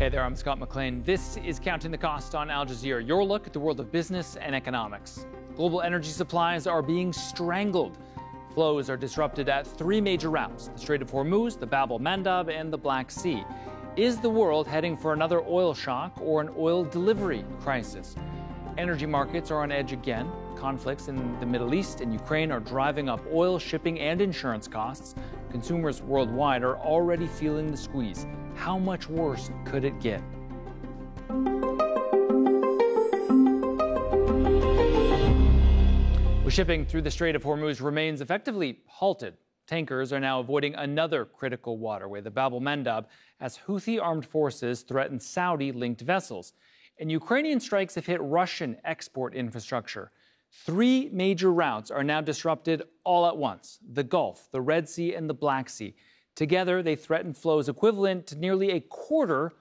Hey there, I'm Scott McLean. This is Counting the Cost on Al Jazeera, your look at the world of business and economics. Global energy supplies are being strangled. Flows are disrupted at three major routes: the Strait of Hormuz, the Bab el-Mandab, and the Black Sea. Is the world heading for another oil shock or an oil delivery crisis? Energy markets are on edge again. Conflicts in the Middle East and Ukraine are driving up oil, shipping, and insurance costs. Consumers worldwide are already feeling the squeeze. How much worse could it get? Well, shipping through the Strait of Hormuz remains effectively halted. Tankers are now avoiding another critical waterway, the Bab el-Mandab, as Houthi armed forces threaten Saudi-linked vessels. And Ukrainian strikes have hit Russian export infrastructure. Three major routes are now disrupted all at once: the Gulf, the Red Sea, and the Black Sea. Together, they threaten flows equivalent to nearly a quarter